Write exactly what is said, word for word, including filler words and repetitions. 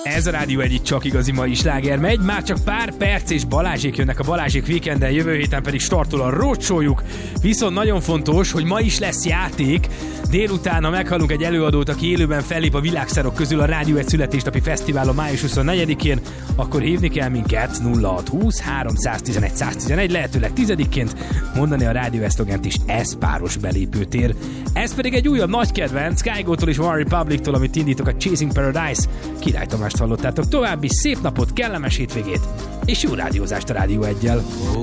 Ez a Rádió egy, itt csak igazi mai sláger megy. Már csak pár perc és Balázsék jönnek a Balázsék Weekenden, jövő héten pedig startol a roadshow-juk. Viszont nagyon fontos, hogy ma is lesz játék. Délután, ha meghallunk egy előadót, aki élőben fellép a világszárok közül a Rádió egy születésnapi fesztiválon május huszonnegyedikén, akkor hívni kell minket nulla hat húsz háromszáztizenegy száztizenegy, lehetőleg tizedikként mondani a Rádió egy szlogent is, ez páros belépőtér. Ez pedig egy újabb nagy kedvenc, Kygo-tól és One Republic-tól, amit indítok, a Chasing Paradise. Király Tamást hallottátok. További szép napot, kellemes hétvégét és jó rádiózást a Rádió egyel.